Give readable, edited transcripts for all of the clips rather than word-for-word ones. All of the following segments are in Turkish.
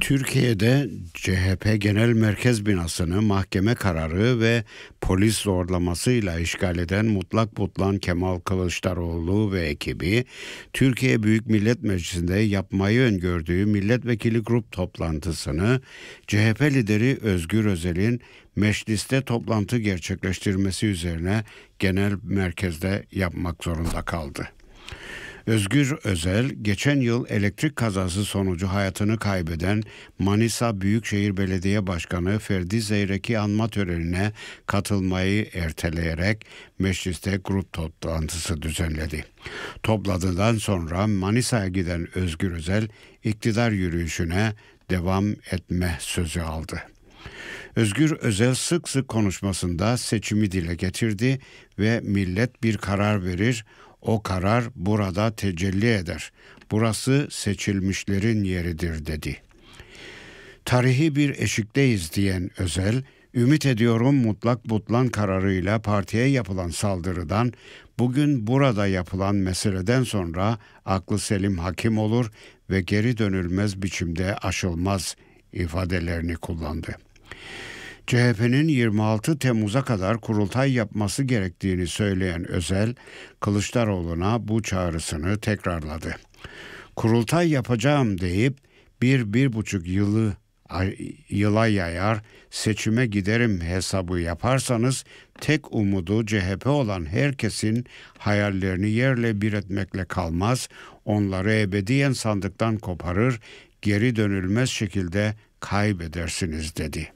Türkiye'de CHP Genel Merkez Binası'nı mahkeme kararı ve polis zorlamasıyla işgal eden mutlak butlan Kemal Kılıçdaroğlu ve ekibi, Türkiye Büyük Millet Meclisi'nde yapmayı öngördüğü milletvekili grup toplantısını CHP lideri Özgür Özel'in mecliste toplantı gerçekleştirmesi üzerine genel merkezde yapmak zorunda kaldı. Özgür Özel, geçen yıl elektrik kazası sonucu hayatını kaybeden Manisa Büyükşehir Belediye Başkanı Ferdi Zeyrek'i anma törenine katılmayı erteleyerek mecliste grup toplantısı düzenledi. Toplantıdan sonra Manisa'ya giden Özgür Özel, iktidar yürüyüşüne devam etme sözü aldı. Özgür Özel sık sık konuşmasında seçimi dile getirdi ve millet bir karar verir, o karar burada tecelli eder. Burası seçilmişlerin yeridir dedi. Tarihi bir eşikteyiz diyen Özel, ümit ediyorum mutlak butlan kararıyla partiye yapılan saldırıdan, bugün burada yapılan meseleden sonra aklı selim hakim olur ve geri dönülmez biçimde aşılmaz ifadelerini kullandı. CHP'nin 26 Temmuz'a kadar kurultay yapması gerektiğini söyleyen Özel, Kılıçdaroğlu'na bu çağrısını tekrarladı. Kurultay yapacağım deyip bir buçuk yıla yayar, seçime giderim hesabı yaparsanız tek umudu CHP olan herkesin hayallerini yerle bir etmekle kalmaz, onları ebediyen sandıktan koparır, geri dönülmez şekilde kaybedersiniz dedi.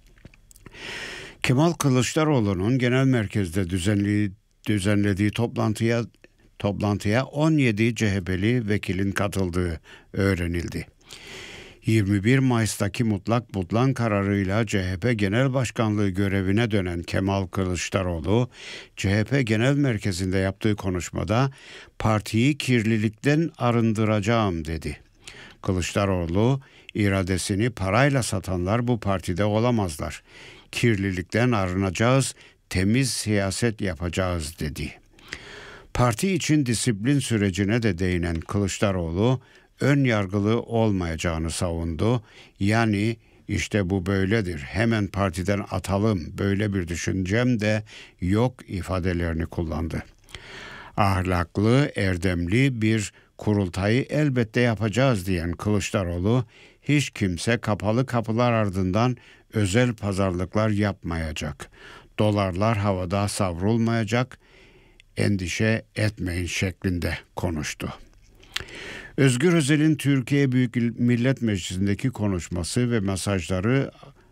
Kemal Kılıçdaroğlu'nun genel merkezde düzenlediği toplantıya 17 CHP'li vekilin katıldığı öğrenildi. 21 Mayıs'taki mutlak butlan kararıyla CHP Genel Başkanlığı görevine dönen Kemal Kılıçdaroğlu, CHP Genel Merkezi'nde yaptığı konuşmada partiyi kirlilikten arındıracağım dedi. Kılıçdaroğlu, iradesini parayla satanlar bu partide olamazlar. Kirlilikten arınacağız, temiz siyaset yapacağız dedi. Parti için disiplin sürecine de değinen Kılıçdaroğlu, ön yargılı olmayacağını savundu. Yani işte bu böyledir, hemen partiden atalım, böyle bir düşüncem de yok ifadelerini kullandı. Ahlaklı, erdemli bir kurultayı elbette yapacağız diyen Kılıçdaroğlu, hiç kimse kapalı kapılar ardından özel pazarlıklar yapmayacak. Dolarlar havada savrulmayacak, endişe etmeyin şeklinde konuştu. Özgür Özel'in Türkiye Büyük Millet Meclisi'ndeki konuşması ve mesajları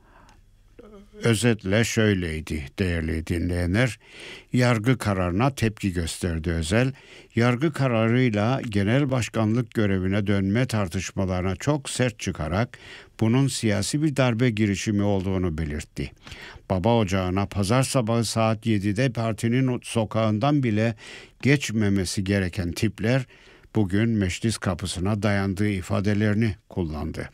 özetle şöyleydi değerli dinleyenler. Yargı kararına tepki gösterdi Özel. Yargı kararıyla genel başkanlık görevine dönme tartışmalarına çok sert çıkarak bunun siyasi bir darbe girişimi olduğunu belirtti. Baba ocağına pazar sabahı saat 7'de partinin sokağından bile geçmemesi gereken tipler bugün meclis kapısına dayandığı ifadelerini kullandı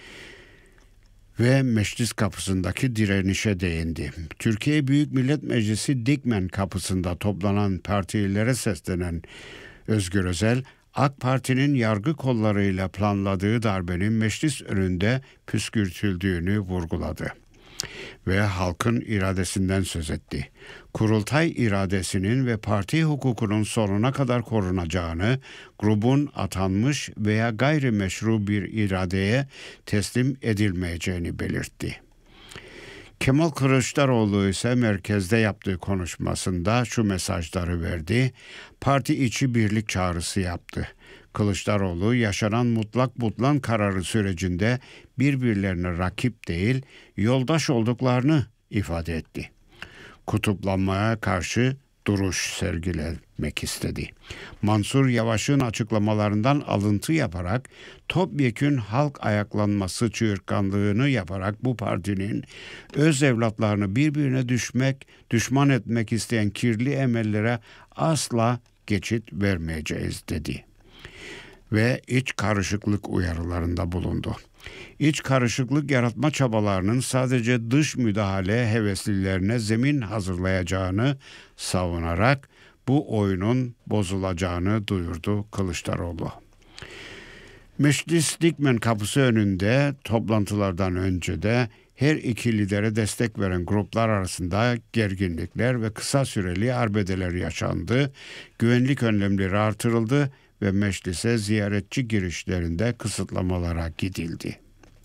ve meclis kapısındaki direnişe değindi. Türkiye Büyük Millet Meclisi Dikmen kapısında toplanan partililere seslenen Özgür Özel, AK Parti'nin yargı kollarıyla planladığı darbenin meclis önünde püskürtüldüğünü vurguladı ve halkın iradesinden söz etti. Kurultay iradesinin ve parti hukukunun sonuna kadar korunacağını, grubun atanmış veya gayrimeşru bir iradeye teslim edilmeyeceğini belirtti. Kemal Kılıçdaroğlu ise merkezde yaptığı konuşmasında şu mesajları verdi. Parti içi birlik çağrısı yaptı. Kılıçdaroğlu yaşanan mutlak butlan kararı sürecinde birbirlerine rakip değil, yoldaş olduklarını ifade etti. Kutuplanmaya karşı duruş sergilemek istedi. Mansur Yavaş'ın açıklamalarından alıntı yaparak topyekün halk ayaklanması çığırtkanlığını yaparak bu partinin öz evlatlarını birbirine düşman etmek isteyen kirli emellere asla geçit vermeyeceğiz dedi ve iç karışıklık uyarılarında bulundu. İç karışıklık yaratma çabalarının sadece dış müdahale heveslilerine zemin hazırlayacağını savunarak bu oyunun bozulacağını duyurdu Kılıçdaroğlu. Meclis Dikmen kapısı önünde toplantılardan önce de her iki lidere destek veren gruplar arasında gerginlikler ve kısa süreli arbedeler yaşandı. Güvenlik önlemleri artırıldı ve meclise ziyaretçi girişlerinde kısıtlamalara gidildi.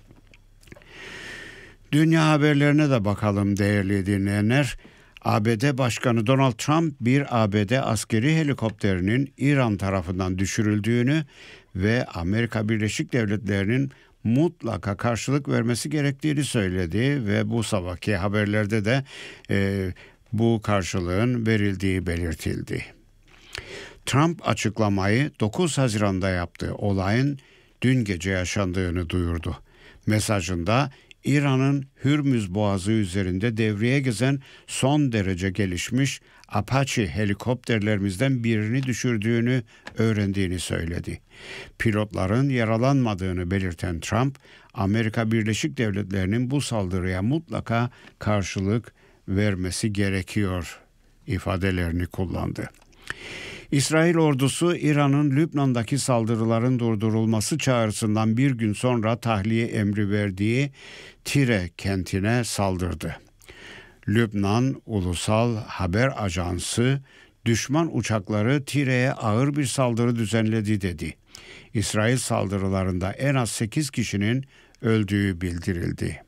Dünya haberlerine de bakalım değerli dinleyenler. ABD Başkanı Donald Trump bir ABD askeri helikopterinin İran tarafından düşürüldüğünü ve Amerika Birleşik Devletleri'nin mutlaka karşılık vermesi gerektiğini söyledi ve bu sabahki haberlerde de bu karşılığın verildiği belirtildi. Trump açıklamayı 9 Haziran'da yaptı. Olayın dün gece yaşandığını duyurdu. Mesajında İran'ın Hürmüz Boğazı üzerinde devreye gezen son derece gelişmiş Apache helikopterlerimizden birini düşürdüğünü öğrendiğini söyledi. Pilotların yaralanmadığını belirten Trump, Amerika Birleşik Devletleri'nin bu saldırıya mutlaka karşılık vermesi gerekiyor ifadelerini kullandı. İsrail ordusu İran'ın Lübnan'daki saldırıların durdurulması çağrısından bir gün sonra tahliye emri verdiği Tire kentine saldırdı. Lübnan Ulusal Haber Ajansı düşman uçakları Tire'ye ağır bir saldırı düzenledi dedi. İsrail saldırılarında en az 8 kişinin öldüğü bildirildi.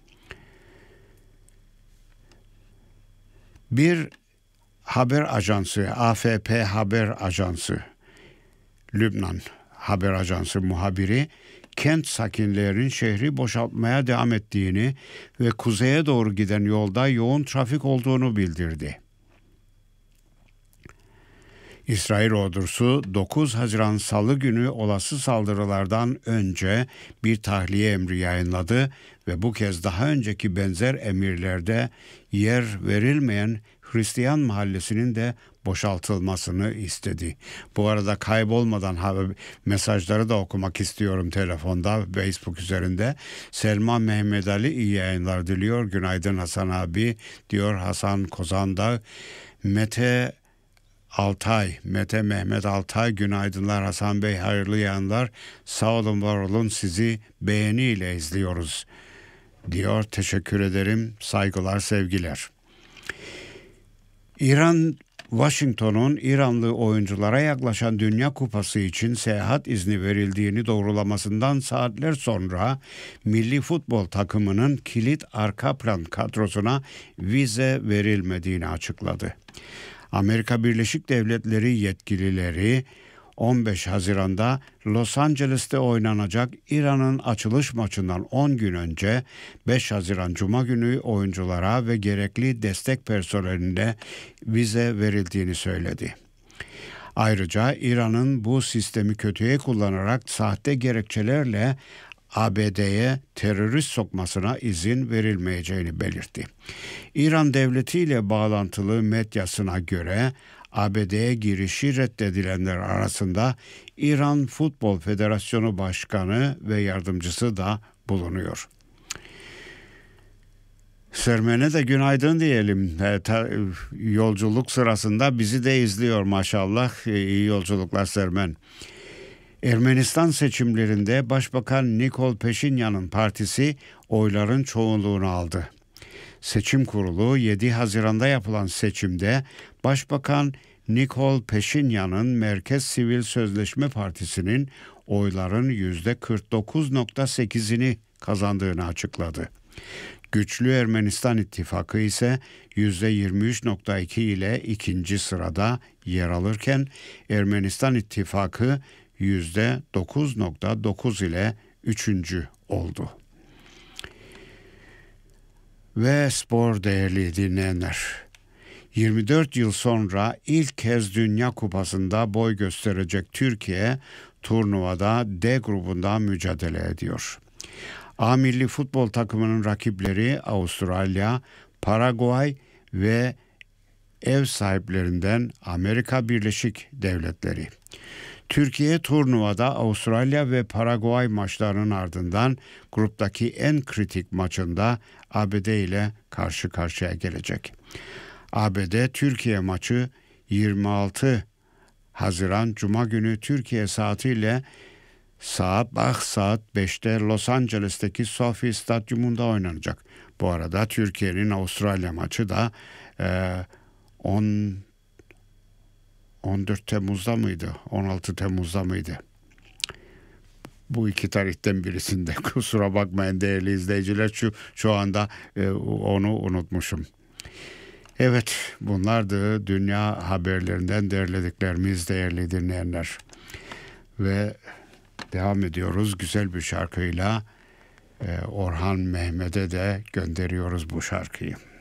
Bir haber ajansı, AFP Haber Ajansı, Lübnan Haber Ajansı muhabiri, kent sakinlerinin şehri boşaltmaya devam ettiğini ve kuzeye doğru giden yolda yoğun trafik olduğunu bildirdi. İsrail ordusu 9 Haziran Salı günü olası saldırılardan önce bir tahliye emri yayınladı ve bu kez daha önceki benzer emirlerde yer verilmeyen Hristiyan mahallesinin de boşaltılmasını istedi. Bu arada kaybolmadan mesajları da okumak istiyorum telefonda, Facebook üzerinde. Selma Mehmet Ali iyi yayınlar diliyor. Günaydın Hasan abi diyor Hasan Kozan'da. Mete Mehmet Altay günaydınlar Hasan Bey, hayırlı yayınlar. Sağ olun, var olun, sizi beğeniyle izliyoruz diyor. Teşekkür ederim. Saygılar, sevgiler. İran, Washington'un İranlı oyunculara yaklaşan Dünya Kupası için seyahat izni verildiğini doğrulamasından saatler sonra milli futbol takımının kilit arka plan kadrosuna vize verilmediğini açıkladı. Amerika Birleşik Devletleri yetkilileri 15 Haziran'da Los Angeles'te oynanacak İran'ın açılış maçından 10 gün önce 5 Haziran Cuma günü oyunculara ve gerekli destek personeline vize verildiğini söyledi. Ayrıca İran'ın bu sistemi kötüye kullanarak sahte gerekçelerle ABD'ye terörist sokmasına izin verilmeyeceğini belirtti. İran devletiyle bağlantılı medyasına göre ABD'ye girişi reddedilenler arasında İran Futbol Federasyonu Başkanı ve yardımcısı da bulunuyor. Sermen'e de günaydın diyelim. Yolculuk sırasında bizi de izliyor maşallah. İyi yolculuklar Sermen. Ermenistan seçimlerinde Başbakan Nikol Paşinyan'ın partisi oyların çoğunluğunu aldı. Seçim kurulu 7 Haziran'da yapılan seçimde Başbakan Nikol Paşinyan'ın Merkez Sivil Sözleşme Partisi'nin oyların %49.8'ini kazandığını açıkladı. Güçlü Ermenistan İttifakı ise %23.2 ile ikinci sırada yer alırken Ermenistan İttifakı %9.9 ile üçüncü oldu. Ve spor değerli dinleyenler. 24 yıl sonra ilk kez Dünya Kupası'nda boy gösterecek Türkiye turnuvada D grubunda mücadele ediyor. A milli futbol takımının rakipleri Avustralya, Paraguay ve ev sahiplerinden Amerika Birleşik Devletleri. Türkiye turnuvada Avustralya ve Paraguay maçlarının ardından gruptaki en kritik maçında ABD ile karşı karşıya gelecek. ABD-Türkiye maçı 26 Haziran Cuma günü Türkiye saatiyle saat 5'te Los Angeles'teki SoFi Stadyumunda oynanacak. Bu arada Türkiye'nin Avustralya maçı da 10 14 Temmuz'da mıydı? 16 Temmuz'da mıydı? Bu iki tarihten birisinde. Kusura bakmayın değerli izleyiciler. Şu anda onu unutmuşum. Evet, bunlardı dünya haberlerinden derlediklerimiz değerli dinleyenler. Ve devam ediyoruz güzel bir şarkıyla. Orhan Mehmet'e de gönderiyoruz bu şarkıyı.